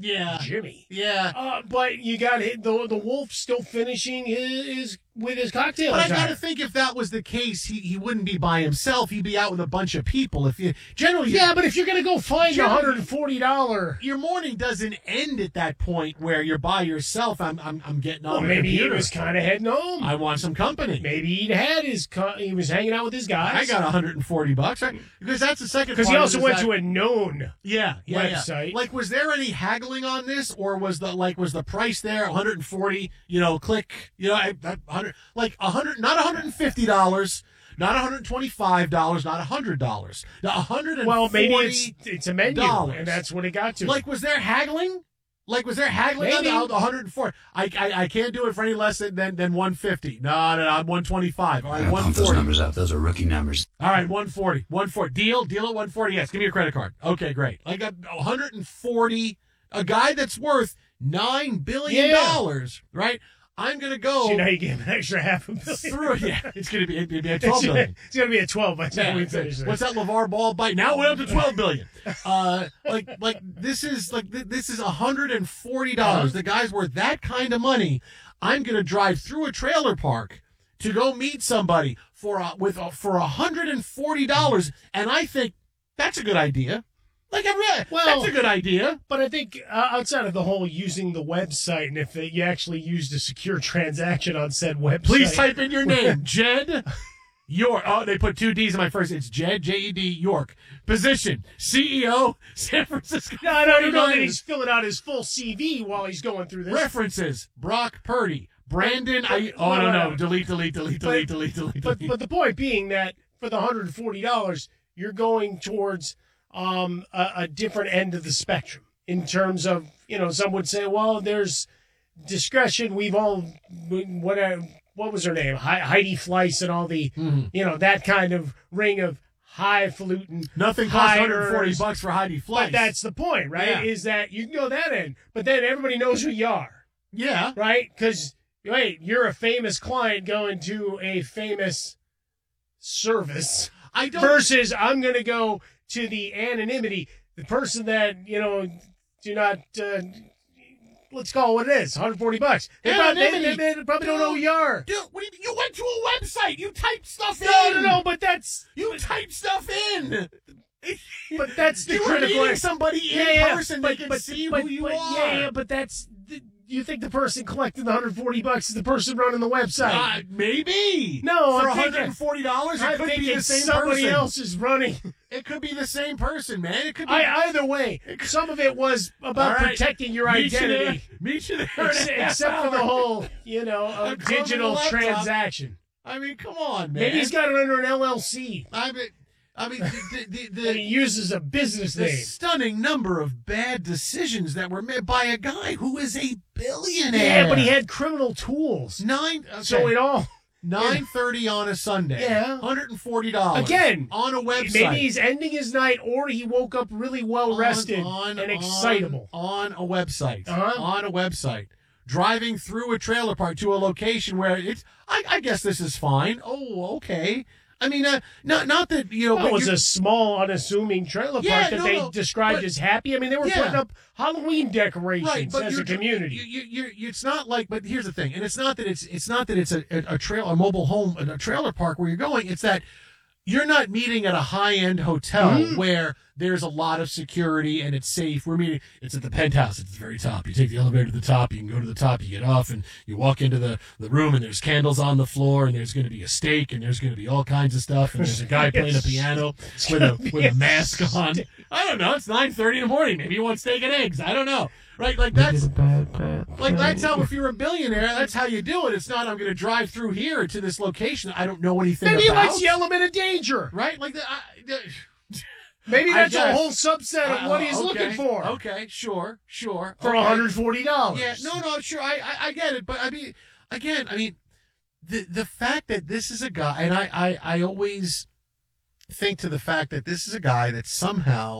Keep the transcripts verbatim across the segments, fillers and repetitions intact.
Yeah. Jimmy. Yeah. Uh, but you got hit, the the wolf still finishing his, his with his cocktail. But I attire. got to think if that was the case, he, he wouldn't be by himself. He'd be out with a bunch of people. If you generally, Yeah, but if you're gonna go find a Generally- hundred and forty dollar, your morning doesn't end at that point where you're by yourself. I'm I'm I'm getting on well, the maybe he computer. was kind of heading home. I want some company. Maybe he had his co- he was hanging out with his guys. I got one hundred forty bucks, right? Because that's the second. because he part also is went that- to a known. yeah, yeah, website. Yeah. Like, was there any haggling on this, or was the like was the price there one hundred forty? You know, click. You know, I, I, one hundred, like one hundred, not one hundred fifty dollars, not one hundred twenty-five dollars, not one hundred dollars, one hundred forty. Well, maybe it's it's a menu, dollars. and that's what it got to. Like, was there haggling? Like, was there haggling Maybe. on the one hundred four? I, I I can't do it for any less than than, than one fifty. No, no, no, I'm one twenty-five. All right, I pump those one forty. numbers up. Those are rookie numbers. All right, one forty. one forty. Deal? Deal at one forty? Yes, give me your credit card. Okay, great. I got one hundred forty. A guy that's worth nine billion dollars, Yeah. right? I'm going to go So you know, you give him an extra half a billion. through. Yeah, it's going to be, it'd be at twelve billion. It's going to be a twelve by the time Yeah, we finish this. what's that LeVar Ball bite? Now we're up to twelve billion. Uh, like, like this is like th- this is one hundred forty dollars. Uh-huh. The guy's worth that kind of money. I'm going to drive through a trailer park to go meet somebody for a, with a, for one hundred forty dollars, and I think that's a good idea. Like, I really, Well- that's a good idea. But I think uh, outside of the whole using the website, and if you actually used a secure transaction on said website, Please type in your name, Jed York. Oh, they put two D's in my first. It's Jed, J E D, York. Position, C E O, San Francisco. No, I don't know that 49ers. he's filling out his full C V while he's going through this. References, Brock Purdy, Brandon. I, oh, no, no. Delete, delete, delete, delete, delete, delete, But delete. but the point being that for the one hundred forty dollars, you're going towards um, a, a different end of the spectrum in terms of, you know, some would say, well, there's discretion. We've all, what, what was her name? Hei- Heidi Fleiss and all the, Mhm. you know, that kind of ring of highfalutin. Nothing costs one hundred forty hires. bucks for Heidi Fleiss. But that's the point, right? Yeah. Is that you can go that end, but then everybody knows who you are, yeah. right? Because, wait, you're a famous client going to a famous service. I don't. Versus I'm going to go to the anonymity, the person that, you know, do not, uh, let's call it what it is, one hundred forty bucks. They probably, they, Anonymity. they, they probably don't know who you are. Dude, what do you, you went to a website. You typed stuff No, in. no, no, but that's, You typed stuff in. but that's the You were critical. meeting somebody in Yeah, yeah, person. but, they can but, see but, who you but, are. Yeah, yeah, but that's, the, you think the person collecting the one hundred forty bucks is the person running the website? Uh, maybe. No, for I'm thinking- one hundred forty dollars, it I could think be the it's same somebody person. else is running. It could be the same person, man. It could be. I, either way, some of it was about All right. protecting your Meet you there. identity, Meet you there. in a ex- half except for the hour. whole, you know, uh, A criminal digital laptop. transaction. I mean, come on, man. Maybe he's got it under an L L C I mean, I mean, the the, the, that he uses a business the name. stunning number of bad decisions that were made by a guy who is a billionaire. Yeah, but he had criminal tools. nine. Okay. So it all, Nine thirty on a Sunday. Yeah. one hundred and forty dollars again, on a website. maybe he's ending his night or he woke up really well On- rested on- and on- excitable. on, a website. Uh-huh. On a website. Driving through a trailer park to a location where it's. I, I guess this is fine. Oh, okay. I mean, uh, not not that you know. Well, but it was you're- a small, unassuming trailer park Yeah, that no, they no, described but- as happy. I mean, they were Yeah. putting up Halloween decorations right, but as you're, a community. You, you, you, you, it's not like. But here's the thing, and it's not that it's it's not that it's a, a, a trail, a mobile home, a trailer park where you're going. It's that you're not meeting at a high end hotel Mhm. where there's a lot of security and it's safe. We're meeting. It's at the penthouse. It's at the very top. You take the elevator to the top. You can go to the top. You get off and you walk into the, the room and there's candles on the floor and there's going to be a steak and there's going to be all kinds of stuff and there's a guy playing a piano with a with a mask on. I don't know. It's nine thirty in the morning. Maybe you want steak and eggs. I don't know. Right? Like that's like that's how if you're a billionaire, that's how you do it. It's not I'm going to drive through here to this location I don't know anything Maybe he about. likes the element of danger. Right? Like the, I, the, Maybe I that's a guess. whole subset of Uh, what he's okay, looking for. Okay, sure, sure. For okay. one hundred forty dollars. Yeah, no, no, sure. I, I, I get it, but I mean, again, I mean, the the fact that this is a guy, and I, I, I always think to the fact that this is a guy that somehow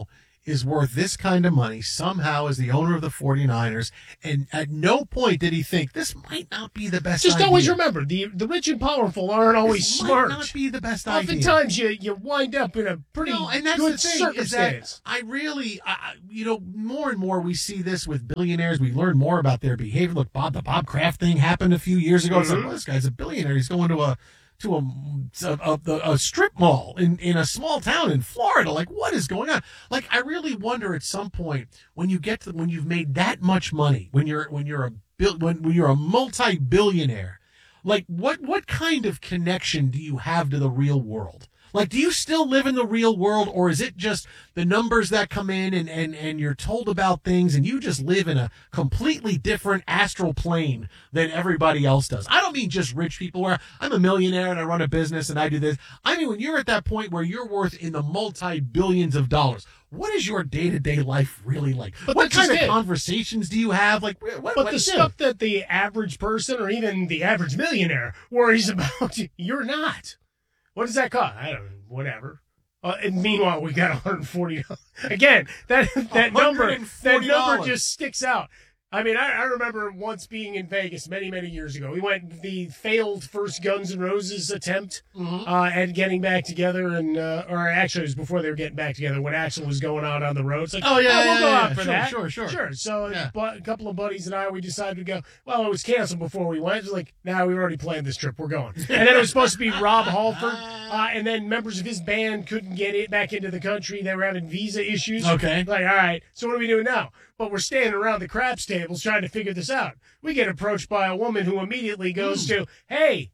is worth this kind of money somehow as the owner of the 49ers, and at no point did he think this might not be the best Just idea. always remember, the the rich and powerful aren't always this smart. might not be the best idea. Oftentimes, you, you wind up in a pretty No, and that's good the thing, circumstance. is that I really, I, you know, more and more we see this with billionaires. We learn more about their behavior. Look, Bob, the Bob Kraft thing happened a few years ago. It's like, Mhm. well, this guy's a billionaire. He's going to a to a, a, a, a strip mall in, in a small town in Florida. Like, what is going on? Like, I really wonder at some point when you get to, when you've made that much money, when you're, when you're a bill, when, when you're a multi-billionaire, like what, what kind of connection do you have to the real world? Like, do you still live in the real world, or is it just the numbers that come in and, and, and you're told about things and you just live in a completely different astral plane than everybody else does? I don't mean just rich people where I'm a millionaire and I run a business and I do this. I mean, when you're at that point where you're worth in the multi-billions of dollars, what is your day-to-day life really like? But what that's kind of just it. conversations do you have? Like, what, But what the do you stuff that the average person or even the average millionaire worries about, you're not. What does that cost? I don't know. Whatever. Uh, and meanwhile, we got one hundred forty dollars. Again, that that number that number just sticks out. I mean, I, I remember once being in Vegas many, many years ago. We went the failed first Guns N' Roses attempt Mm-hmm. uh, at getting back together, and uh, or actually, it was before they were getting back together when Axl was going out on the road. It's like, Oh, yeah, we'll yeah, go yeah, out yeah. for Sure, that. sure, sure. Sure. So Yeah. but a couple of buddies and I, we decided to go. Well, it was canceled before we went. It was like, nah, we already planned this trip. We're going. And then it was supposed to be Rob Halford, uh, and then members of his band couldn't get it back into the country. They were having visa issues. Okay. Like, all right, so what are we doing now? But we're standing around the craps tables trying to figure this out. We get approached by a woman who immediately goes to, "Hey,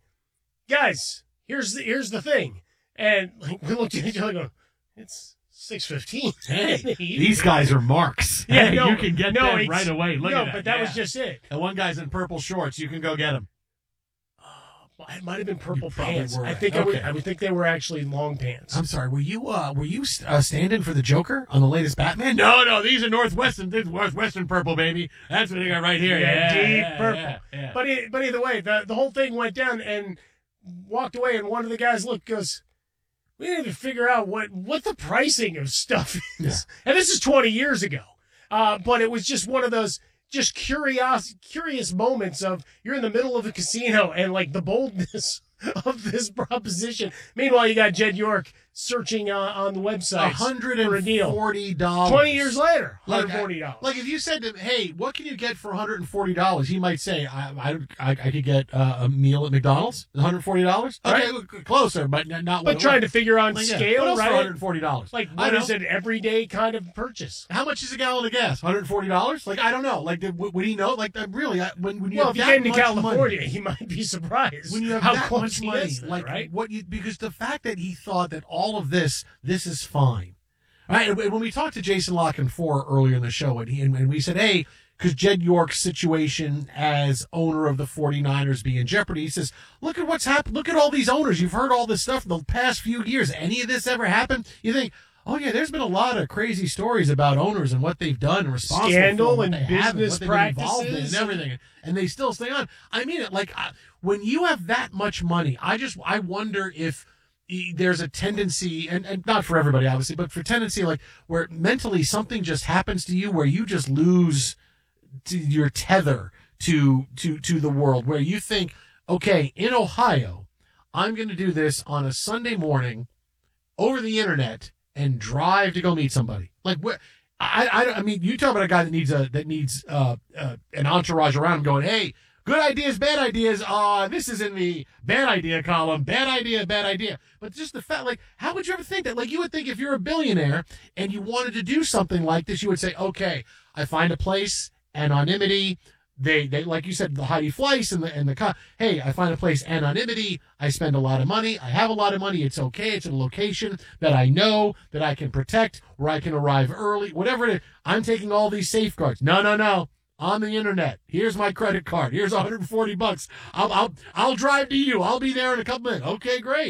guys, here's the here's the thing," and like, we looked at each other, going, "It's six fifteen." Hey, these guys are marks. Yeah, Hey, no, you can get no, them it's- right away. Look no, at that. but that was Yeah. just it. And one guy's in purple shorts. You can go get him. It might have been purple You probably pants. were I right. think I would, Okay. I would think they were actually long pants. I'm sorry. Were you uh, were you uh, standing for the Joker on the latest Batman? No, no. These are Northwestern. This is Northwestern purple, baby. That's what they got right here. Yeah, Yeah, deep yeah, purple. yeah, yeah. But it, but either way, the the whole thing went down and walked away, and one of the guys looked goes, "We need to figure out what what the pricing of stuff is." And this is twenty years ago, uh, but it was just one of those just curious curious moments of you're in the middle of a casino and like the boldness of this proposition. Meanwhile, you got Jed York searching uh, on the website hundred for a and deal. forty dollars. Twenty years later, one Like, hundred forty dollars. Like if you said to him, "Hey, what can you get for one hundred forty dollars?" He might say, "I I, I, I could get uh, a meal at McDonald's, one hundred forty dollars." Okay, Right. look, closer, but n- not. But what- trying to figure on like, yeah, scale, what else for right? one hundred forty dollars. Like, I what is know. an everyday kind of purchase? How much is a gallon of gas? one hundred forty dollars? Like, I don't know. Like, did, would he know? Like, uh, really, I, when, when you Well, have if you that get into much California, money, you might be surprised when you have how that close much he money, is there, like right? what you, because the fact that he thought that all of this, this is fine. Right? And when we talked to Jason Lockenfor earlier in the show, and, he, and we said, hey, because Jed York's situation as owner of the 49ers be in jeopardy, he says, look at what's happened. Look at all these owners. You've heard all this stuff in the past few years. Any of this ever happened? You think, oh, yeah, there's been a lot of crazy stories about owners and what they've done and responsible Scandal for, and and what they haven't, business what they've been involved in practices. and everything. And they still stay on. I mean it. Like, I, when you have that much money, I just, I wonder if e- there's a tendency, and, and not for everybody, obviously, but for tendency, like, where mentally something just happens to you where you just lose to your tether to, to, to the world, where you think, okay, in Ohio, I'm going to do this on a Sunday morning over the internet and drive to go meet somebody. Like, where, I, I, I mean, you talk about a guy that needs a that needs uh, uh, an entourage around him going, hey, good ideas, bad ideas. Uh, this is in the bad idea column. Bad idea, bad idea. But just the fact, like, how would you ever think that? Like, you would think if you're a billionaire and you wanted to do something like this, you would say, okay, I find a place, anonymity. They, they, like you said, the Heidi Fleiss and the, and the, co- hey, I find a place, anonymity. I spend a lot of money. I have a lot of money. It's okay. It's in a location that I know that I can protect, where I can arrive early, whatever it is. I'm taking all these safeguards. No, no, no. On the internet. Here's my credit card. Here's one hundred forty bucks. I'll, I'll, I'll drive to you. I'll be there in a couple minutes. Okay, great.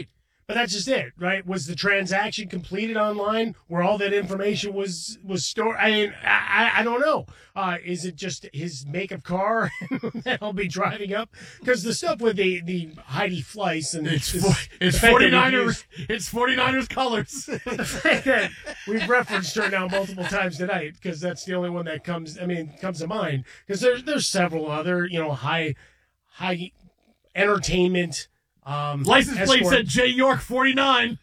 But that's just it, right? Was the transaction completed online where all that information was was stored? I mean, I, I don't know. Uh, is it just his make of car that I'll be driving up? Because the stuff with the, the Heidi Fleiss and It's this- for, it's the fact that we've 49ers. used- It's 49ers colors. the fact that we've referenced her now multiple times tonight because that's the only one that comes. I mean, comes to mind because there's there's several other you know high high entertainment. Um, License plate escort- said J York forty-nine.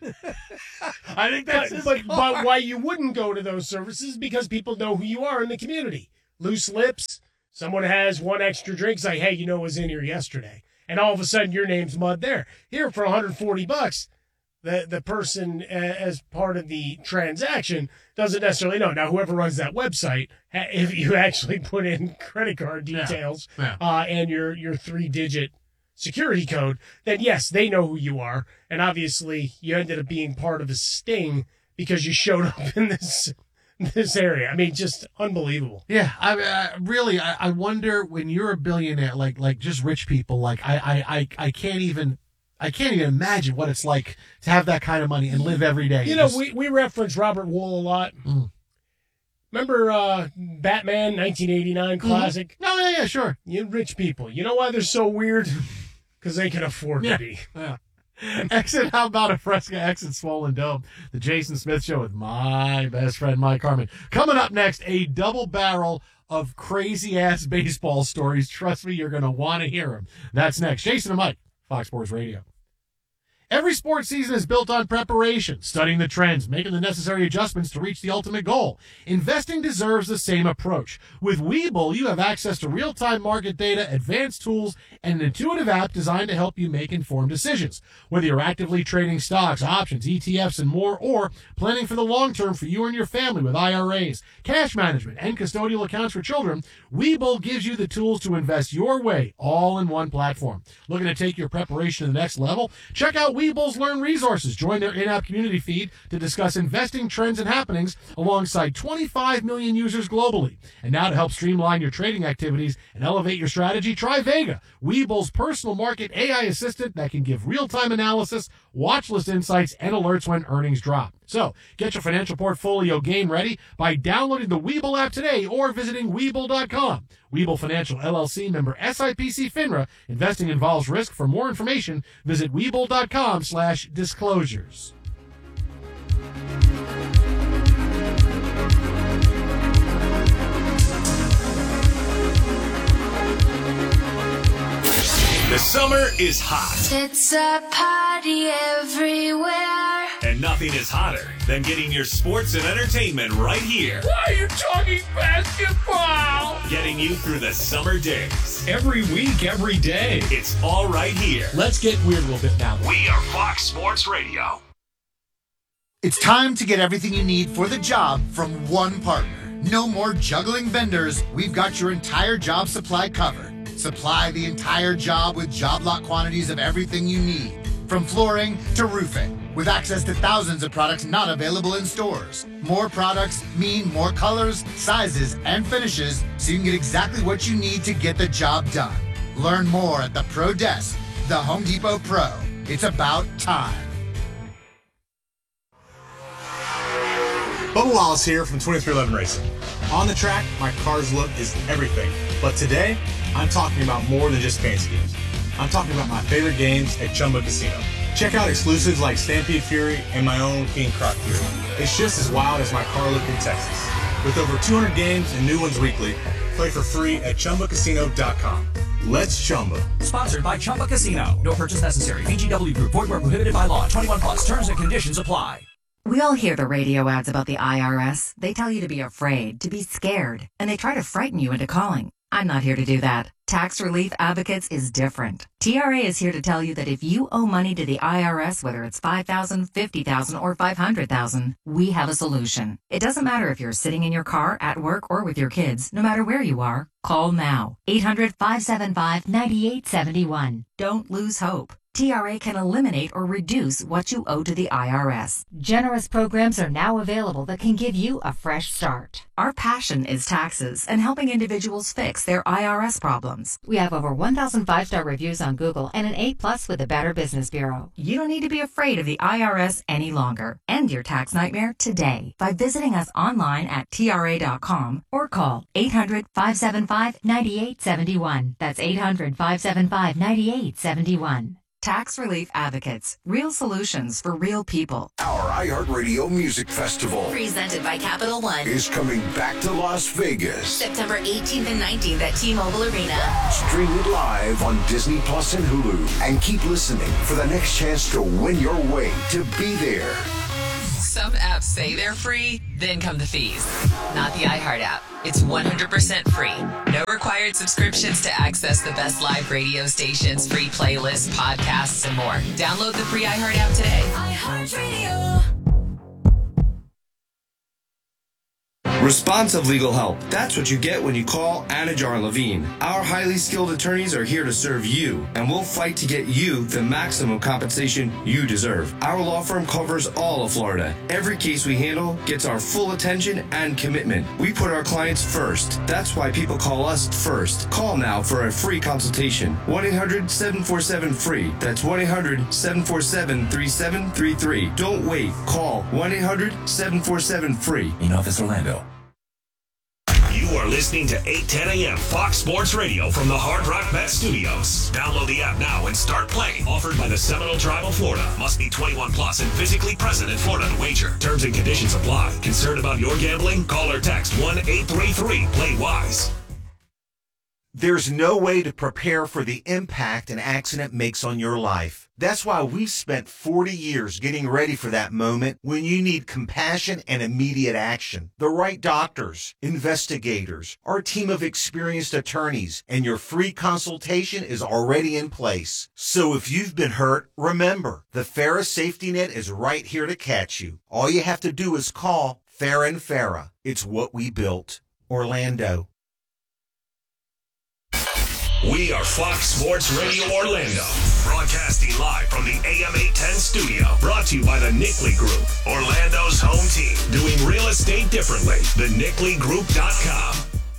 I think that's But, his but, car. but why you wouldn't go to those services because people know who you are in the community. Loose lips. Someone has one extra drink. It's like, hey, you know, it was in here yesterday, and all of a sudden your name's mud there. Here for one hundred forty bucks, the the person uh, as part of the transaction doesn't necessarily know. Now, whoever runs that website, ha- if you actually put in credit card Yeah. details Yeah. Uh, and your your three digit security code, then yes, they know who you are. And obviously you ended up being part of a sting because you showed up in this this area. I mean, just unbelievable. Yeah, I uh, really, I, I wonder when you're a billionaire, like like just rich people, like I, I, I, I can't even, I can't even imagine what it's like to have that kind of money and live every day. You know, Just- we, we reference Robert Wool a lot. Mm. Remember uh, Batman nineteen eighty-nine classic? No, yeah, yeah, sure. You rich people. You know why they're so weird? Because they can afford Yeah. to be. Yeah. Exit, how about a Fresca exit Swollen Dome? The Jason Smith Show with my best friend, Mike Harmon. Coming up next, a double barrel of crazy-ass baseball stories. Trust me, you're going to want to hear them. That's next. Jason and Mike, Fox Sports Radio. Every sports season is built on preparation, studying the trends, making the necessary adjustments to reach the ultimate goal. Investing deserves the same approach. With Webull, you have access to real-time market data, advanced tools, and an intuitive app designed to help you make informed decisions. Whether you're actively trading stocks, options, E T Fs, and more, or planning for the long term for you and your family with I R As, cash management, and custodial accounts for children, Webull gives you the tools to invest your way, all in one platform. Looking to take your preparation to the next level? Check out Webull's Learn Resources. Join their in-app community feed to discuss investing trends and happenings alongside twenty-five million users globally. And now to help streamline your trading activities and elevate your strategy, try Vega, Webull's personal market A I assistant that can give real-time analysis, watch list insights, and alerts when earnings drop. So, get your financial portfolio game ready by downloading the Webull app today or visiting Webull dot com. Webull Financial L L C, member S I P C FINRA. Investing involves risk. For more information, visit Webull dot com slash disclosures. The summer is hot, It's a party everywhere. and nothing is hotter than getting your sports and entertainment right here. Why are you talking basketball? Getting you through the summer days. Every week, every day. It's all right here. Let's get weird a little bit now. We are Fox Sports Radio. It's time to get everything you need for the job from one partner. No more juggling vendors. We've got your entire job supply covered. Supply the entire job with job lot quantities of everything you need, from flooring to roofing, with access to thousands of products not available in stores. More products mean more colors, sizes, and finishes, so you can get exactly what you need to get the job done. Learn more at the Pro Desk, the Home Depot Pro. It's about time. Bubba Wallace here from twenty-three eleven Racing. On the track, my car's look is everything. But today, I'm talking about more than just fancy games. I'm talking about my favorite games at Chumba Casino. Check out exclusives like Stampede Fury and my own King Croc Fury. It's just as wild as my car look in Texas. With over two hundred games and new ones weekly, play for free at Chumba Casino dot com. Let's Chumba. Sponsored by Chumba Casino. No purchase necessary. V G W Group. Void where prohibited by law. twenty-one plus. Terms and conditions apply. We all hear the radio ads about the I R S. They tell you to be afraid, to be scared, and they try to frighten you into calling. I'm not here to do that. Tax Relief Advocates is different. T R A is here to tell you that if you owe money to the I R S, whether it's five thousand dollars, fifty thousand dollars, or five hundred thousand dollars, we have a solution. It doesn't matter if you're sitting in your car, at work, or with your kids. No matter where you are, call now. eight hundred, five seven five, nine eight seven one. Don't lose hope. T R A can eliminate or reduce what you owe to the I R S. Generous programs are now available that can give you a fresh start. Our passion is taxes and helping individuals fix their I R S problems. We have over one thousand five-star reviews on on Google and an A plus with the Better Business Bureau. You don't need to be afraid of the I R S any longer. End your tax nightmare today by visiting us online at T R A dot com or call eight hundred, five seven five, nine eight seven one. That's eight hundred, five seven five, nine eight seven one. Tax Relief Advocates. Real solutions for real people. Our iHeartRadio Music Festival presented by Capital One is coming back to Las Vegas. September eighteenth and nineteenth at T-Mobile Arena. Stream it live on Disney Plus and Hulu. And keep listening for the next chance to win your way to be there. Some apps say they're free, then come the fees. Not the iHeart app. It's one hundred percent free. No required subscriptions to access the best live radio stations, free playlists, podcasts, and more. Download the free iHeart app today. iHeartRadio. Responsive legal help. That's what you get when you call Anajar Levine. Our highly skilled attorneys are here to serve you, and we'll fight to get you the maximum compensation you deserve. Our law firm covers all of Florida. Every case we handle gets our full attention and commitment. We put our clients first. That's why people call us first. Call now for a free consultation. one eight hundred, seven four seven, free. That's one eight hundred, seven four seven, three seven three three. Don't wait. Call one eight hundred, seven four seven, free. In Office Orlando. You are listening to eight ten a.m. Fox Sports Radio from the Hard Rock Bet Studios. Download the app now and start playing. Offered by the Seminole Tribe of Florida. Must be twenty-one plus and physically present in Florida to wager. Terms and conditions apply. Concerned about your gambling? Call or text one eight three three, play wise. There's no way to prepare for the impact an accident makes on your life. That's why we've spent forty years getting ready for that moment when you need compassion and immediate action. The right doctors, investigators, our team of experienced attorneys, and your free consultation is already in place. So if you've been hurt, remember, the Farah Safety Net is right here to catch you. All you have to do is call Farah and Farah. It's what we built. Orlando. We are Fox Sports Radio Orlando, broadcasting live from the A M eight ten studio. Brought to you by the Nickley Group, Orlando's home team. Doing real estate differently. the nickley group dot com.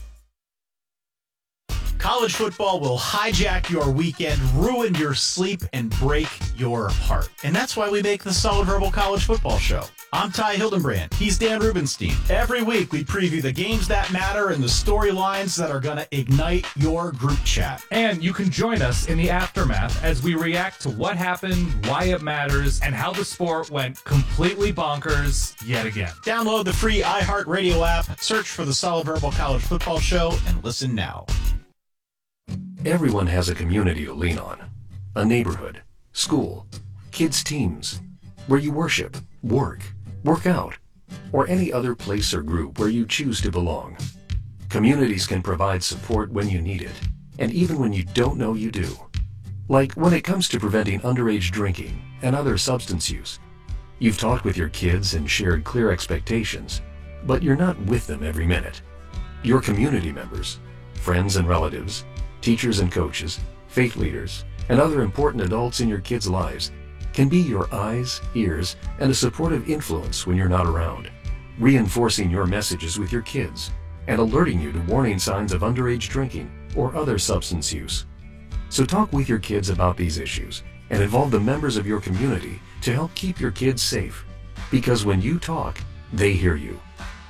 College football will hijack your weekend, ruin your sleep, and break your heart. And that's why we make the Solid Verbal College Football Show. I'm Ty Hildenbrand. He's Dan Rubenstein. Every week we preview the games that matter and the storylines that are going to ignite your group chat. And you can join us in the aftermath as we react to what happened, why it matters, and how the sport went completely bonkers yet again. Download the free iHeartRadio app, search for the Solid Verbal College Football Show, and listen now. Everyone has a community to lean on. A neighborhood, school, kids' teams, where you worship, work, work out, or any other place or group where you choose to belong. Communities can provide support when you need it, and even when you don't know you do. Like when it comes to preventing underage drinking and other substance use. You've talked with your kids and shared clear expectations, but you're not with them every minute. Your community members, friends and relatives, teachers and coaches, faith leaders, and other important adults in your kids' lives can be your eyes, ears, and a supportive influence when you're not around, reinforcing your messages with your kids and alerting you to warning signs of underage drinking or other substance use. So talk with your kids about these issues and involve the members of your community to help keep your kids safe. Because when you talk, they hear you.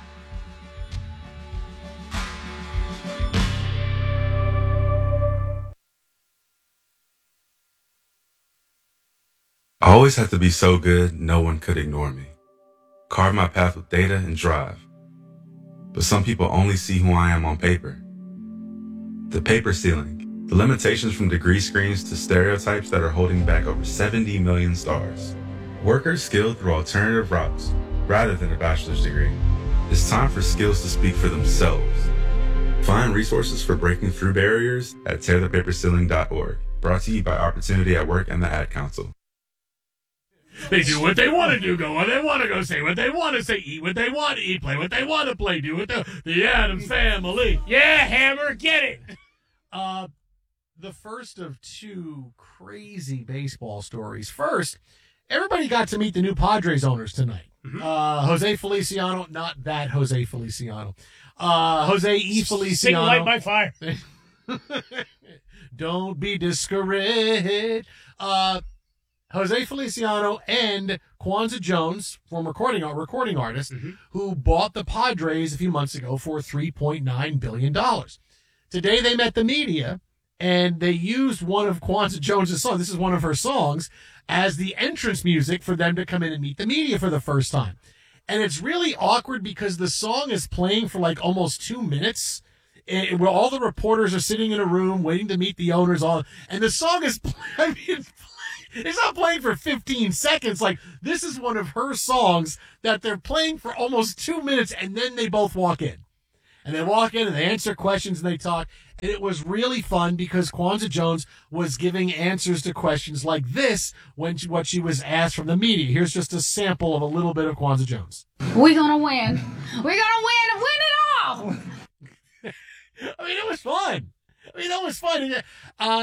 I always had to be so good, no one could ignore me. Carve my path with data and drive. But some people only see who I am on paper. The paper ceiling, the limitations from degree screens to stereotypes that are holding back over seventy million stars. Workers skilled through alternative routes, rather than a bachelor's degree. It's time for skills to speak for themselves. Find resources for breaking through barriers at tear the paper ceiling dot org. Brought to you by Opportunity at Work and the Ad Council. They do what they want to do, go where they want to go, say what they want to say, eat what they want to eat, play what they want to play, do what the the Addams Family. Yeah, Hammer, get it. Uh, the first of two crazy baseball stories. First, everybody got to meet the new Padres owners tonight. Mm-hmm. Uh, Jose Feliciano, not that Jose Feliciano. Uh, Jose E. Feliciano. Single light by fire. Don't be discouraged. Uh, Jose Feliciano and Kwanzaa Jones, former recording, recording artist, mm-hmm. who bought the Padres a few months ago for three point nine billion dollars. Today they met the media, and they used one of Kwanzaa Jones' songs, this is one of her songs, as the entrance music for them to come in and meet the media for the first time. And it's really awkward because the song is playing for like almost two minutes, and where all the reporters are sitting in a room waiting to meet the owners, all, and the song is, I mean, it's, it's not playing for fifteen seconds. Like, this is one of her songs that they're playing for almost two minutes, and then they both walk in. And they walk in and they answer questions and they talk. And it was really fun because Kwanzaa Jones was giving answers to questions like this when she, what she was asked from the media. Here's just a sample of a little bit of Kwanzaa Jones. We're going to win. We're going to win and win it all. I mean, it was fun. I mean, that was fun. Uh,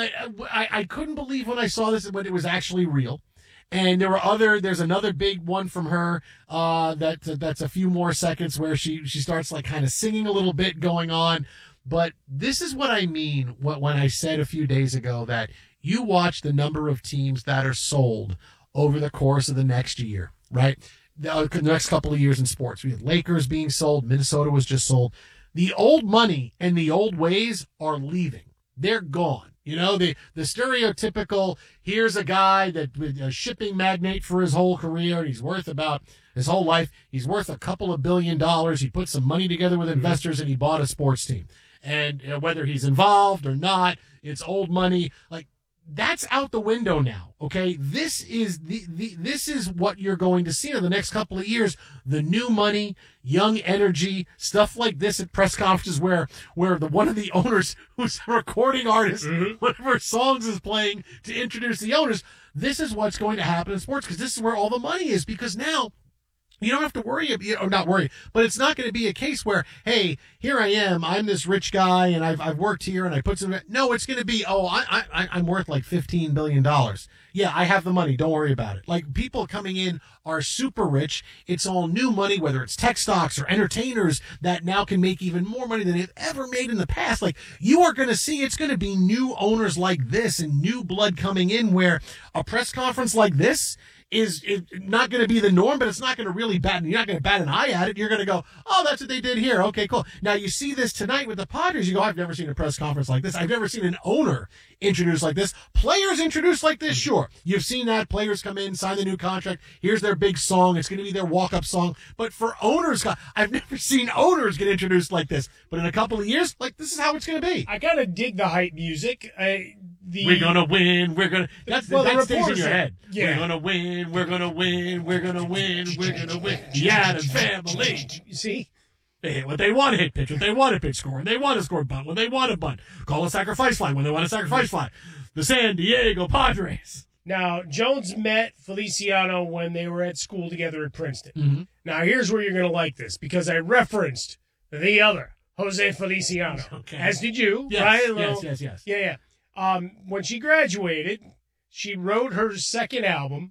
I, I couldn't believe when I saw this when it was actually real. And there were other, there's another big one from her, uh, that, that's a few more seconds where she, she starts like kind of singing a little bit going on. But this is what I mean when I said a few days ago that you watch the number of teams that are sold over the course of the next year, right? The, the next couple of years in sports. We had Lakers being sold. Minnesota was just sold. The old money and the old ways are leaving. They're gone. You know, the, the stereotypical, here's a guy that a shipping magnate for his whole career. He's worth about his whole life. He's worth a couple of billion dollars. He put some money together with investors and he bought a sports team. And you know, whether he's involved or not, it's old money. Like, that's out the window now. Okay. This is the, the, this is what you're going to see in the next couple of years. The new money, young energy, stuff like this at press conferences where, where the, one of the owners who's a recording artist, mm-hmm. one of her songs is playing to introduce the owners. This is what's going to happen in sports because this is where all the money is because now you don't have to worry, or not worry, but it's not going to be a case where, hey, here I am, I'm this rich guy, and I've I've worked here, and I put some. No, it's going to be, oh, I I I'm worth like fifteen billion dollars. Yeah, I have the money. Don't worry about it. Like people coming in are super rich. It's all new money, whether it's tech stocks or entertainers that now can make even more money than they've ever made in the past. Like you are going to see, it's going to be new owners like this and new blood coming in. Where a press conference like this is, is not going to be the norm, but it's not going to really bat, you're not going to bat an eye at it. You're going to go, oh, that's what they did here. Okay, cool. Now you see this tonight with the Padres. You go, I've never seen a press conference like this. I've never seen an owner introduced like this. Players introduced like this, sure. You've seen that. Players come in, sign the new contract. Here's their big song. It's going to be their walk-up song. But for owners, I've never seen owners get introduced like this. But in a couple of years, like, this is how it's going to be. I kind of dig the hype music. I, the, we're going to win. We're going to, that's, well, that stays in your head. Yeah. We're going to win. We're going to win. We're going to win. We're going to win. The Addams family. You see? They hit what they want to hit, pitch what they want to pitch, score when they want to score, bunt when they want to bunt, call a sacrifice fly when they want a sacrifice fly. The San Diego Padres. Now, Jones met Feliciano when they were at school together at Princeton. Mm-hmm. Now, here's where you're going to like this, because I referenced the other, Jose Feliciano. Okay. As did you, yes, right? Yes, yes, yes. Yeah, yeah. Um, when she graduated, she wrote her second album,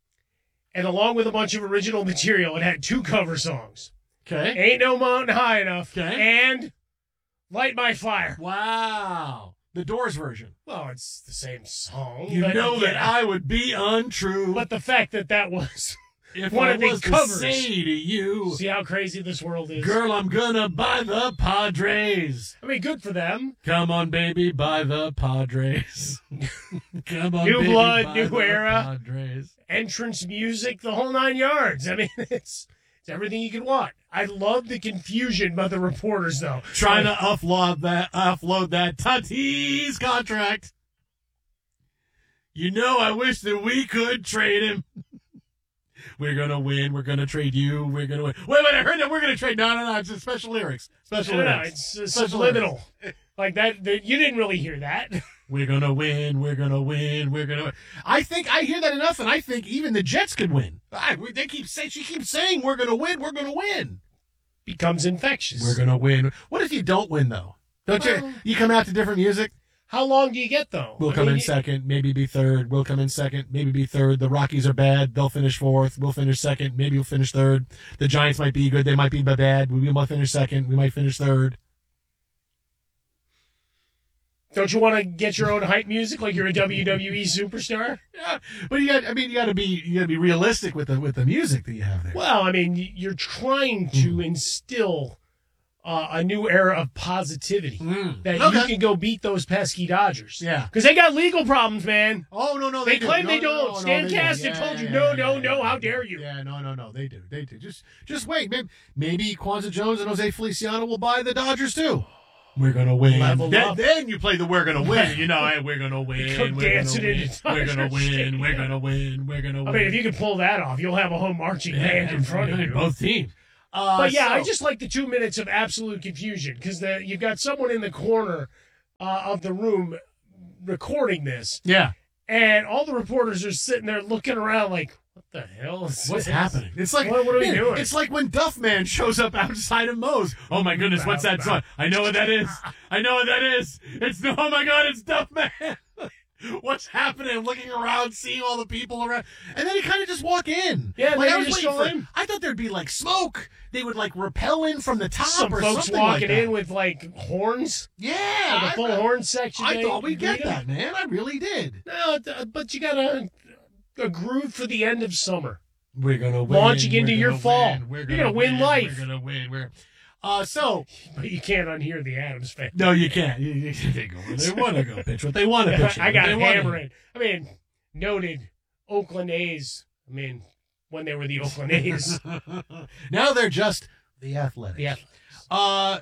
and along with a bunch of original material, it had two cover songs. Okay. Ain't No Mountain High Enough. Okay. And Light My Fire. Wow. The Doors version. Well, it's the same song. You but, know yeah. that I would be untrue. But the fact that that was if one I of the was covers. To say to you, see how crazy this world is. Girl, I'm gonna buy the Padres. I mean, good for them. Come on, baby, buy the Padres. Come on, new baby, blood, buy new the era, Padres. Entrance music, the whole nine yards. I mean, it's it's everything you could want. I love the confusion by the reporters, though. Trying like, to offload that, offload that Tatis contract. You know, I wish that we could trade him. We're going to win. We're going to trade you. We're going to win. Wait, wait, I heard that we're going to trade. No, no, no. It's special lyrics. Special no, lyrics. No, it's uh, special subliminal. Lyrics. Like that, that. You didn't really hear that. We're going to win. We're going to win. We're going to win. I think I hear that enough, and I think even the Jets could win. I, they keep saying, she keeps saying, we're going to win. We're going to win. Becomes infectious. We're going to win. What if you don't win, though? Don't well, you? You come out to different music? How long do you get, though? We'll I come mean, in second, maybe be third. We'll come in second, maybe be third. The Rockies are bad. They'll finish fourth. We'll finish second. Maybe we'll finish third. The Giants might be good. They might be bad. We might finish second. We might finish third. Don't you want to get your own hype music like you're a W W E superstar? Yeah, but you got. I mean, you got to be. You got to be realistic with the with the music that you have there. Well, I mean, you're trying to mm. instill uh, a new era of positivity mm. that okay. you can go beat those pesky Dodgers. Yeah, because they got legal problems, man. Oh no, no, they, they claim do. they no, don't. No, no, Stan no, Kasten yeah, told you, yeah, no, yeah, no, yeah, no. yeah, How yeah, dare you? Yeah, no, no, no. They do. They do. Just, just wait. Maybe, maybe Kwanzaa Jones and Jose Feliciano will buy the Dodgers too. We're gonna win. Then, then you play the "We're gonna win." You know, hey, we're gonna win. Come We're dancing gonna win. into We're gonna win. Stadium. We're gonna win. We're gonna win. I mean, if you can pull that off, you'll have a home marching band in front of you. Both teams. Uh, but yeah, so, I just like the two minutes of absolute confusion because the you've got someone in the corner uh, of the room recording this. Yeah, and all the reporters are sitting there looking around like, what the hell is what's this? happening? It's like what, what are we man, doing? It's like when Duffman shows up outside of Moe's. Oh my goodness, what's that song? I know what that is. I know what that is. It's the oh my god, it's Duffman. What's happening? I'm looking around, seeing all the people around, and then he kind of just walk in. Yeah, like, they I was just waiting go for, in. I thought there'd be like smoke. They would like rappel in from the top Some or folks something walking like that. in with like horns. Yeah, like a full I, horn section. I they, thought we'd get you know? that, man. I really did. No, but you got a, a groove for the end of summer. We're gonna win. Launching into We're your gonna fall. Win. We're You're gonna gonna win, win life. We're gonna win. We're uh so, but you can't unhear the Adams family. No, you can't. You, you, they go where they want to go pitch what they want to pitch. I got they hammering. I mean, noted Oakland A's. I mean, when they were the Oakland A's. Now they're just the Athletics. The Athletics. Uh,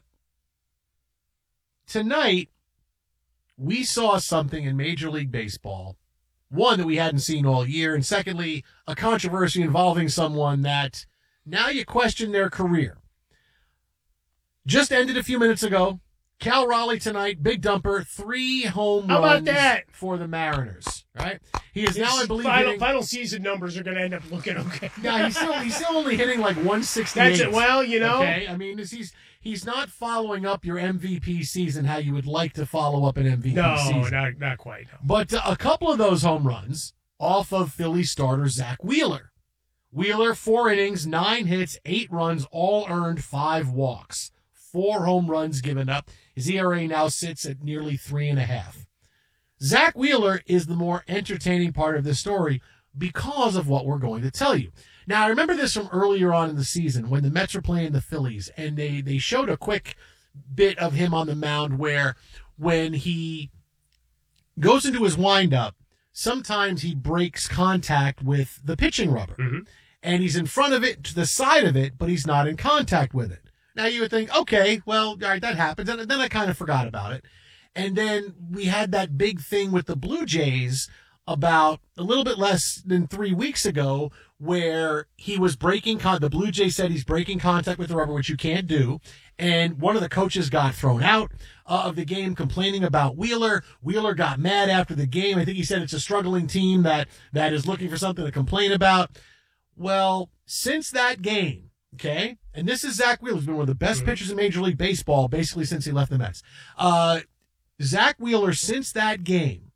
tonight, we saw something in Major League Baseball. One, that we hadn't seen all year. And secondly, a controversy involving someone that now you question their career. Just ended a few minutes ago. Cal Raleigh tonight, big dumper, three home How runs about that? for the Mariners, right? He is His now, I believe, final, hitting, final season numbers are going to end up looking okay. yeah, he's still he's still only hitting like one sixty-eight. That's it. Well, you know, okay. I mean, he's he's not following up your M V P season how you would like to follow up an M V P no, season. not not quite. No. But uh, a couple of those home runs off of Philly starter Zach Wheeler. Wheeler, four innings, nine hits, eight runs, all earned, five walks, four home runs given up. His E R A now sits at nearly three and a half. Zach Wheeler is the more entertaining part of this story because of what we're going to tell you. Now, I remember this from earlier on in the season when the Mets were playing the Phillies, and they, they showed a quick bit of him on the mound where when he goes into his windup, sometimes he breaks contact with the pitching rubber. Mm-hmm. And he's in front of it, to the side of it, but he's not in contact with it. Now you would think, okay, well, all right, that happens. And then I kind of forgot about it. And then we had that big thing with the Blue Jays about a little bit less than three weeks ago where he was breaking con- the Blue Jays said he's breaking contact with the rubber, which you can't do. And one of the coaches got thrown out uh, of the game complaining about Wheeler. Wheeler got mad after the game. I think he said it's a struggling team that, that is looking for something to complain about. Well, since that game, okay, and this is Zach Wheeler, who's been one of the best mm-hmm. pitchers in Major League Baseball basically since he left the Mets. Uh, Zach Wheeler, since that game,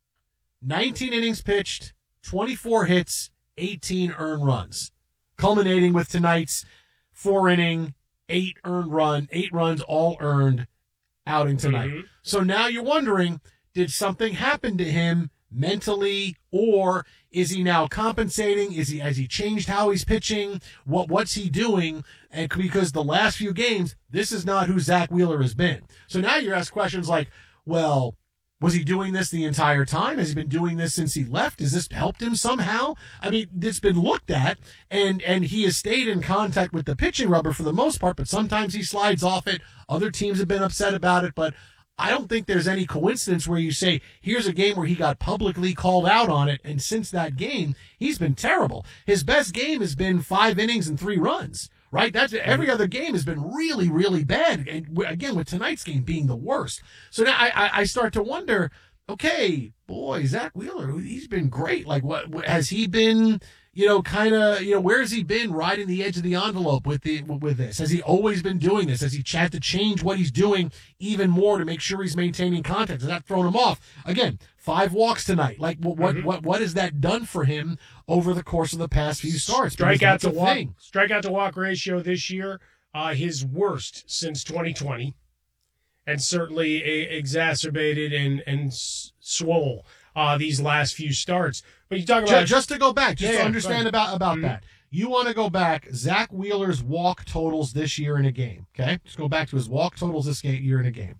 nineteen innings pitched, twenty-four hits, eighteen earned runs, culminating with tonight's four inning, eight earned run, eight runs all earned outing tonight. Mm-hmm. So now you're wondering, did something happen to him mentally, or is he now compensating? Is he has he changed how he's pitching? What what's he doing? And because the last few games, this is not who Zach Wheeler has been. So now you're asked questions like, well, was he doing this the entire time? Has he been doing this since he left? Has this helped him somehow? I mean, it's been looked at, and and he has stayed in contact with the pitching rubber for the most part, but sometimes he slides off it. Other teams have been upset about it, but I don't think there's any coincidence where you say, here's a game where he got publicly called out on it, and since that game, he's been terrible. His best game has been five innings and three runs, right? That's every other game has been really, really bad. And again, with tonight's game being the worst. So now I, I start to wonder, okay, boy, Zach Wheeler, he's been great. Like, what has he been, you know, kind of, you know, where has he been riding the edge of the envelope with the with this? Has he always been doing this? Has he had to change what he's doing even more to make sure he's maintaining contact? Has that thrown him off? Again, five walks tonight. Like, what what mm-hmm. what, what has that done for him over the course of the past few starts? Strikeout to walk, strikeout to walk ratio this year, uh, his worst since twenty twenty. and certainly a, exacerbated and and s- swole uh, these last few starts. But you talk about just, just to go back, just Yeah, to yeah, understand go about about Mhm. that. You want to go back, Zach Wheeler's walk totals this year in a game. Okay, just go back to his walk totals this ga- year in a game.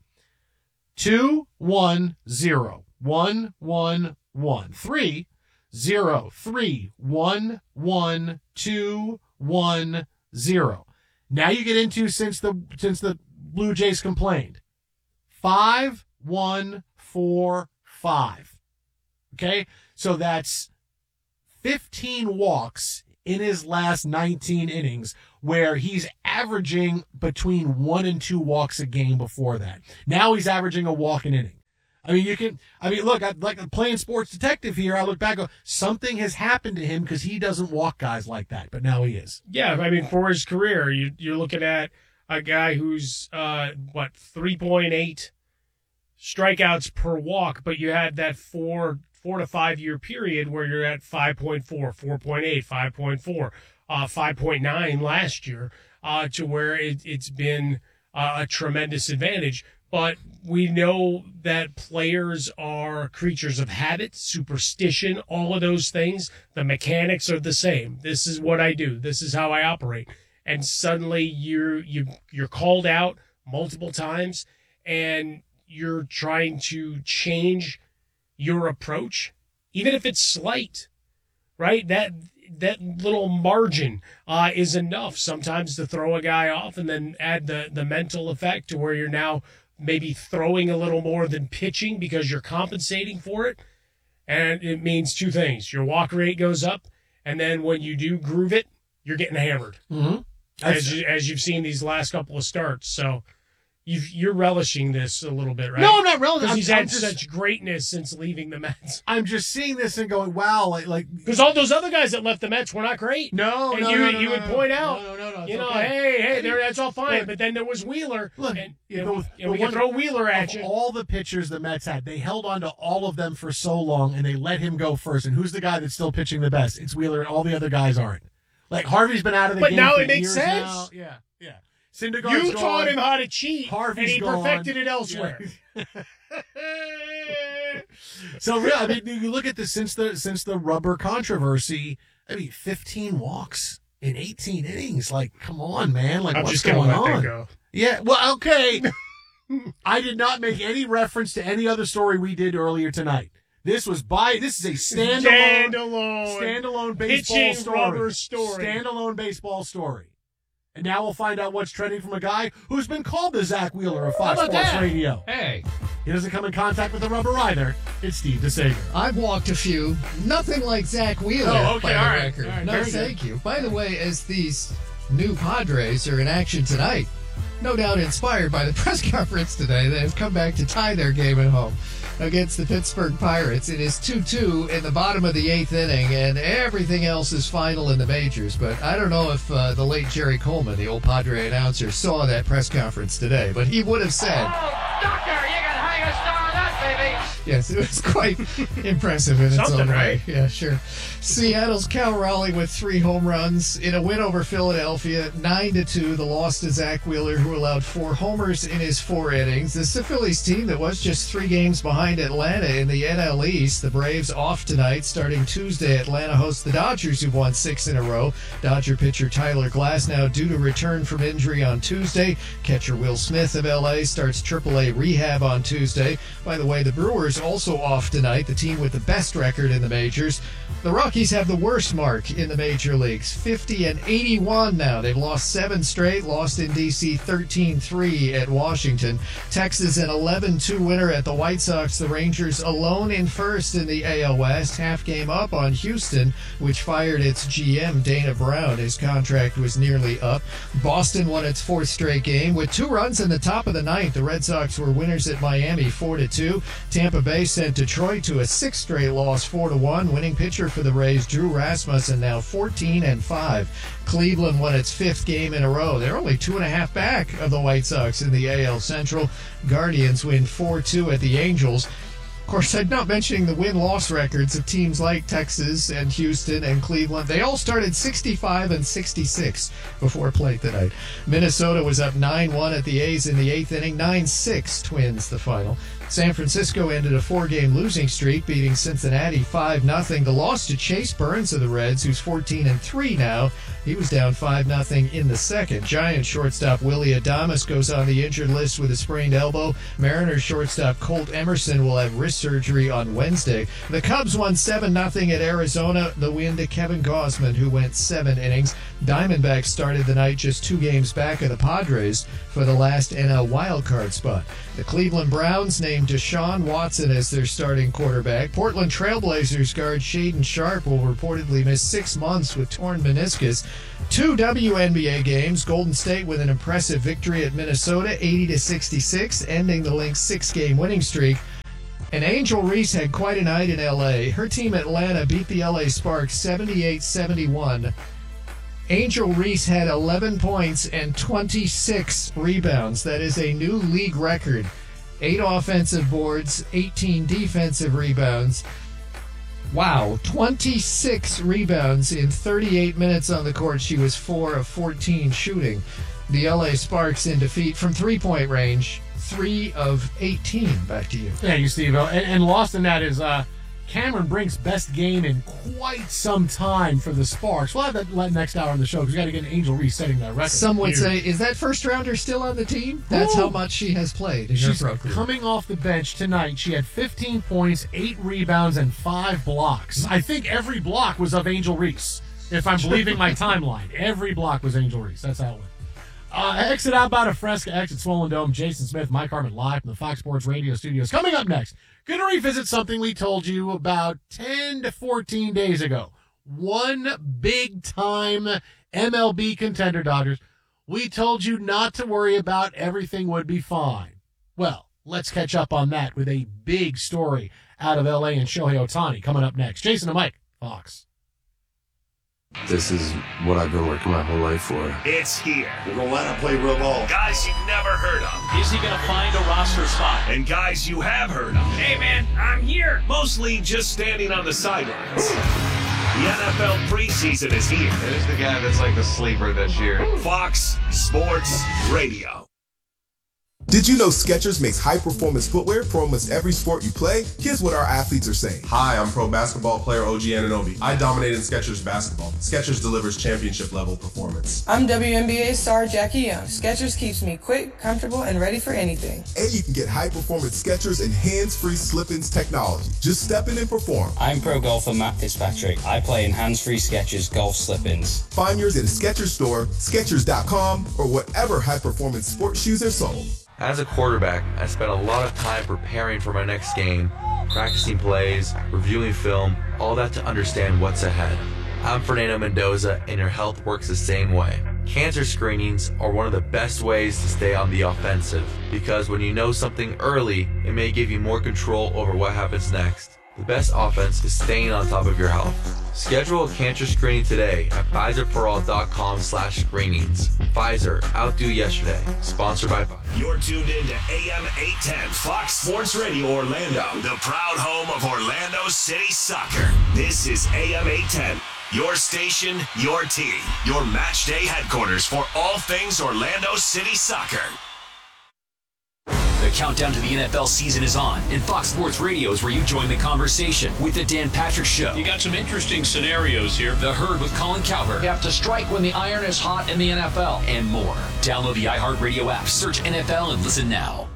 Two, one, zero, one, one, one, three, zero, three, one, one, two, one, zero. Now you get into since the since the Blue Jays complained. Five, one, four, five. Okay, so that's fifteen walks in his last nineteen innings, where he's averaging between one and two walks a game before that. Now he's averaging a walk an inning. I mean, you can, I mean, look, I, like playing sports detective here, I look back, go, something has happened to him because he doesn't walk guys like that, but now he is. Yeah, I mean, for his career, you, you're looking at a guy who's, uh, what, three point eight strikeouts per walk, but you had that four four to five year period where you're at five point four, four point eight, five point four, uh, five point nine last year, uh, to where it, it's been uh, a tremendous advantage. But we know that players are creatures of habit, superstition, all of those things. The mechanics are the same. This is what I do. This is how I operate. And suddenly you're you you're called out multiple times, and you're trying to change your approach, even if it's slight, right? That that little margin uh, is enough sometimes to throw a guy off, and then add the the mental effect to where you're now maybe throwing a little more than pitching because you're compensating for it. And it means two things. Your walk rate goes up, and then when you do groove it, you're getting hammered. Mm-hmm. As, you, as you've seen these last couple of starts. So you've, you're relishing this a little bit, right? No, I'm not relishing. Because I'm- he's I'm had just- such greatness since leaving the Mets. I'm just seeing this and going, wow, like, like Because all those other guys that left the Mets were not great. No, and no, you, no, no, you no, would no. point out, No, no, no, it's you know, okay. hey, hey, there, that's all fine. Look, but then there was Wheeler. Look, and, yeah, and, but- we- but and we can one- throw Wheeler at of you. all the pitchers the Mets had, they held on to all of them for so long, and they let him go first. And who's the guy that's still pitching the best? It's Wheeler, and all the other guys aren't. Like, Harvey's been out of the But game now for it makes years sense. now. Yeah, yeah. Syndergaard's You gone. taught him how to cheat, Harvey's and he gone. perfected it elsewhere. Yeah. So really, I mean, you look at this since the since the rubber controversy. I mean, fifteen walks in eighteen innings. Like, come on, man! Like, I'm what's just gonna going let that on? go. Yeah, well, okay. I did not make any reference to any other story we did earlier tonight. This was by. This is a standalone, Standalone. standalone baseball Pitching story. rubber story. Standalone baseball story. And now we'll find out what's trending from a guy who's been called the Zach Wheeler of Fox How about Sports that? Radio. Hey. He doesn't come in contact with the rubber either. It's Steve DeSager. I've walked a few. Nothing like Zach Wheeler, Oh, okay, by the all right, record. all right, no, very thank good. you. By the way, as these new Padres are in action tonight, no doubt inspired by the press conference today, they have come back to tie their game at home against the Pittsburgh Pirates. It is two two in the bottom of the eighth inning, and everything else is final in the majors. But I don't know if uh, the late Jerry Coleman, the old Padre announcer, saw that press conference today, but he would have said... Oh, doctor, you can hang a star on that, baby. Yes, it was quite impressive in its Something, own way. right? Yeah, sure. Seattle's Cal Raleigh with three home runs in a win over Philadelphia, nine to two. The loss to Zach Wheeler, who allowed four homers in his four innings. This is the Phillies team that was just three games behind Atlanta in the N L East. The Braves off tonight. Starting Tuesday, Atlanta hosts the Dodgers, who've won six in a row. Dodger pitcher Tyler Glasnow due to return from injury on Tuesday. Catcher Will Smith of L A starts triple A rehab on Tuesday. By the way, the Brewers also off tonight, the team with the best record in the majors. The Rockies have the worst mark in the major leagues, fifty and eighty-one now. They've lost seven straight, lost in D C thirteen three at Washington. Texas an eleven two winner at the White Sox. The Rangers alone in first in the A L West, half game up on Houston, which fired its G M Dana Brown. His contract was nearly up. Boston won its fourth straight game with two runs in the top of the ninth. The Red Sox were winners at Miami four to two. Tampa Bay sent Detroit to a sixth straight loss four to one. Winning pitcher for the Rays, Drew Rasmussen, now fourteen and five. Cleveland won its fifth game in a row. They're only two and a half back of the White Sox in the A L Central. Guardians win four two at the Angels. Of course, I'm not mentioning the win-loss records of teams like Texas and Houston and Cleveland. They all started sixty-five and sixty-six before play tonight. Minnesota was up nine one at the A's in the eighth inning, nine six Twins the final. San Francisco ended a four-game losing streak, beating Cincinnati five nothing. The loss to Chase Burns of the Reds, who's fourteen and three now. He was down five nothing in the second. Giants shortstop Willie Adames goes on the injured list with a sprained elbow. Mariners shortstop Colt Emerson will have wrist surgery on Wednesday. The Cubs won seven nothing at Arizona. The win to Kevin Gausman, who went seven innings. Diamondbacks started the night just two games back of the Padres for the last N L wildcard spot. The Cleveland Browns named Deshaun Watson as their starting quarterback. Portland Trailblazers guard Shaden Sharp will reportedly miss six months with torn meniscus. Two W N B A games. Golden State with an impressive victory at Minnesota, eighty to sixty-six, ending the Lynx six-game winning streak. And Angel Reese had quite a night in L A. Her team Atlanta beat the L A Sparks seventy-eight seventy-one. Angel Reese had eleven points and twenty-six rebounds. That is a new league record. Eight offensive boards, eighteen defensive rebounds. Wow, twenty-six rebounds in thirty-eight minutes on the court. She was four of fourteen shooting. The L A Sparks in defeat from three-point range, three of eighteen. Back to you. Thank you, Steve. And, and lost in that is uh, Cameron Brink's best game in quite some time for the Sparks. We'll have that next hour on the show because we got to get Angel Reese setting that record. Some would Huge. say, is that first rounder still on the team? That's Ooh. how much she has played in She's her pro career. Coming off the bench tonight. She had fifteen points, eight rebounds, and five blocks. I think every block was of Angel Reese, if I'm believing my timeline. Every block was Angel Reese. That's how it went. Uh, exit out by a Fresca, exit Swollen Dome. Jason Smith, Mike Harmon live from the Fox Sports Radio studios. Coming up next, going to revisit something we told you about ten to fourteen days ago. One big-time M L B contender, Dodgers. We told you not to worry about, everything would be fine. Well, let's catch up on that with a big story out of L A and Shohei Ohtani coming up next. Jason and Mike, Fox. This is what I've been working my whole life for. It's here. We're going to let him play real ball. Guys you've never heard of. Is he going to find a roster spot? And guys you have heard of. Hey, man, I'm here. Mostly just standing on the sidelines. The N F L preseason is here. There's the guy that's like the sleeper this year. Fox Sports Radio. Did you know Skechers makes high-performance footwear for almost every sport you play? Here's what our athletes are saying. Hi, I'm pro basketball player O G Anunoby. I dominate in Skechers basketball. Skechers delivers championship-level performance. I'm W N B A star Jackie Young. Skechers keeps me quick, comfortable, and ready for anything. And you can get high-performance Skechers and hands-free slip-ins technology. Just step in and perform. I'm pro golfer Matt Fitzpatrick. I play in hands-free Skechers golf slip-ins. Find yours in a Skechers store, Skechers dot com, or whatever high-performance sports shoes are sold. As a quarterback, I spent a lot of time preparing for my next game, practicing plays, reviewing film, all that to understand what's ahead. I'm Fernando Mendoza, and your health works the same way. Cancer screenings are one of the best ways to stay on the offensive, because when you know something early, it may give you more control over what happens next. The best offense is staying on top of your health. Schedule a cancer screening today at Pfizer For All dot com slash screenings. Pfizer, outdo yesterday. Sponsored by Pfizer. You're tuned in to A M eight ten Fox Sports Radio Orlando, the proud home of Orlando City Soccer. This is A M eight ten, your station, your team, your match day headquarters for all things Orlando City Soccer. The countdown to the N F L season is on, and Fox Sports Radio is where you join the conversation with the Dan Patrick Show. You got some interesting scenarios here. The Herd with Colin Cowherd. You have to strike when the iron is hot in the N F L. And more. Download the iHeartRadio app, search N F L, and listen now.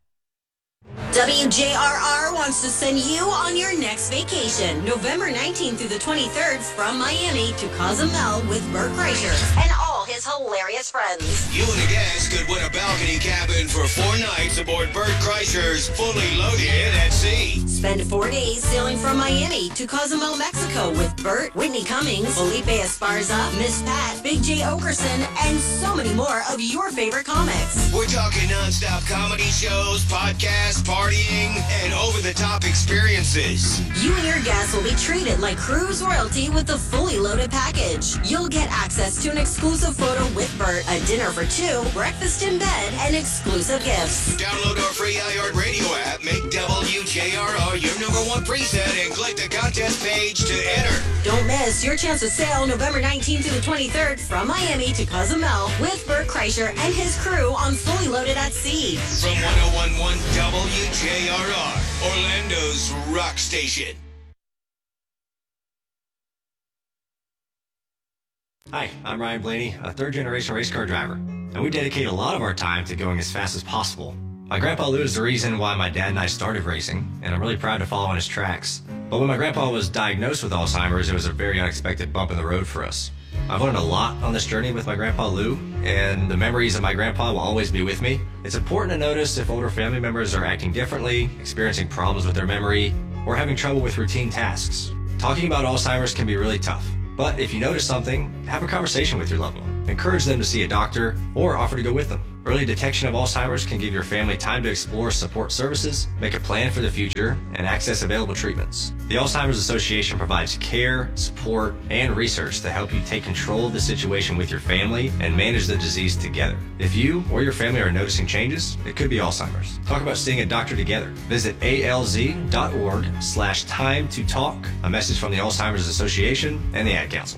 W J R R wants to send you on your next vacation, November nineteenth through the twenty-third, from Miami to Cozumel with Bert Kreischer and all his hilarious friends. You and a guest could win a balcony cabin for four nights aboard Bert Kreischer's Fully Loaded at Sea. Spend four days sailing from Miami to Cozumel, Mexico with Bert, Whitney Cummings, Felipe Esparza, Miss Pat, Big J Okerson, and so many more of your favorite comics. We're talking non-stop comedy shows, podcasts, partying, and over over-the-top experiences. You and your guests will be treated like cruise royalty with the fully loaded package. You'll get access to an exclusive photo with Bert, a dinner for two, breakfast in bed, and exclusive gifts. Download our free iHeartRadio app, make W J R R your number one preset, and click the contest page to enter. Don't miss your chance to sail November nineteenth to the twenty-third from Miami to Cozumel with Bert Kreischer and his crew on Fully Loaded at Sea. From one oh one point one W J R R, Orlando's rock station. Hi, I'm Ryan Blaney, a third-generation race car driver, and we dedicate a lot of our time to going as fast as possible. My grandpa Lou is the reason why my dad and I started racing, and I'm really proud to follow on his tracks. But when my grandpa was diagnosed with Alzheimer's, it was a very unexpected bump in the road for us. I've learned a lot on this journey with my grandpa Lou, and the memories of my grandpa will always be with me. It's important to notice if older family members are acting differently, experiencing problems with their memory, or having trouble with routine tasks. Talking about Alzheimer's can be really tough, but if you notice something, have a conversation with your loved one. Encourage them to see a doctor or offer to go with them. Early detection of Alzheimer's can give your family time to explore support services, make a plan for the future, and access available treatments. The Alzheimer's Association provides care, support, and research to help you take control of the situation with your family and manage the disease together. If you or your family are noticing changes, it could be Alzheimer's. Talk about seeing a doctor together. Visit alz.org slash time to talk. A message from the Alzheimer's Association and the Ad Council.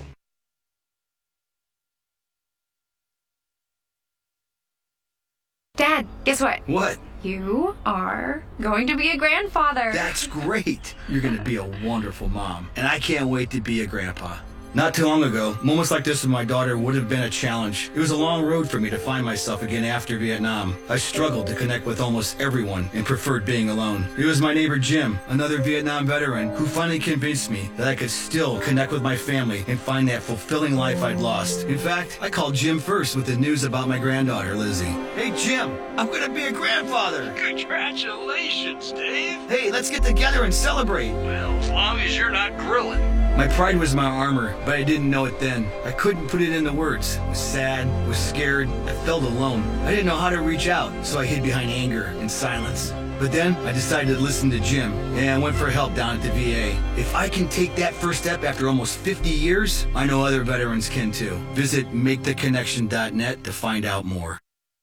Dad, guess what? What? You are going to be a grandfather. That's great. You're going to be a wonderful mom. And I can't wait to be a grandpa. Not too long ago, moments like this with my daughter would have been a challenge. It was a long road for me to find myself again after Vietnam. I struggled to connect with almost everyone and preferred being alone. It was my neighbor Jim, another Vietnam veteran, who finally convinced me that I could still connect with my family and find that fulfilling life I'd lost. In fact, I called Jim first with the news about my granddaughter, Lizzie. Hey, Jim, I'm going to be a grandfather. Congratulations, Dave. Hey, let's get together and celebrate. Well, as long as you're not grilling. My pride was my armor, but I didn't know it then. I couldn't put it into words. I was sad, was scared, I felt alone. I didn't know how to reach out, so I hid behind anger and silence. But then I decided to listen to Jim, and I went for help down at the V A. If I can take that first step after almost fifty years, I know other veterans can too. Visit make the connection dot net to find out more.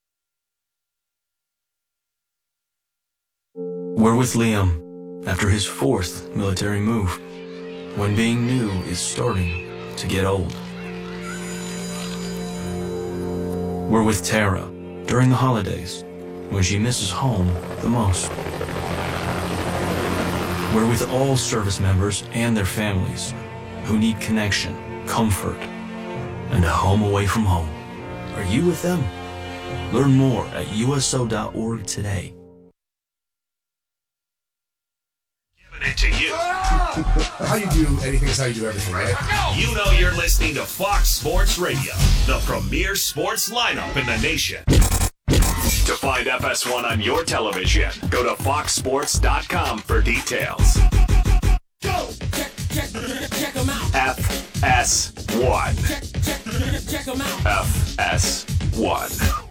We're with Liam after his fourth military move, when being new is starting to get old. We're with Tara during the holidays, when she misses home the most. We're with all service members and their families who need connection, comfort, and a home away from home. Are you with them? Learn more at U S O dot org today. It to you. How you do anything is how you do everything, right? You know you're listening to Fox Sports Radio, the premier sports lineup in the nation. To find F S one on your television, go to fox sports dot com for details. Go! Check, check, check them out. F S one. Check, check, check them out. F S one.